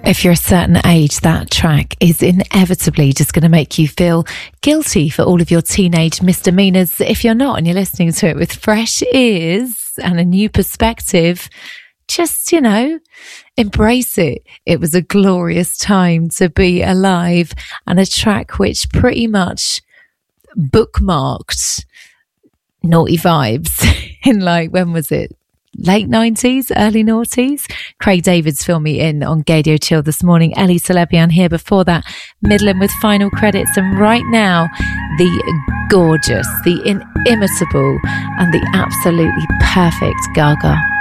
If you're a certain age, that track is inevitably just going to make you feel guilty for all of your teenage misdemeanors. If you're not and you're listening to it with fresh ears and a new perspective, just, embrace it. It was a glorious time to be alive, and a track which pretty much bookmarked naughty vibes in when was it? Late 90s, early noughties. Craig David's filled me in on Gadio Chill this morning. Ellie Celebian here before that, middling with final credits. And right now, the gorgeous, the inimitable, and the absolutely perfect Gaga.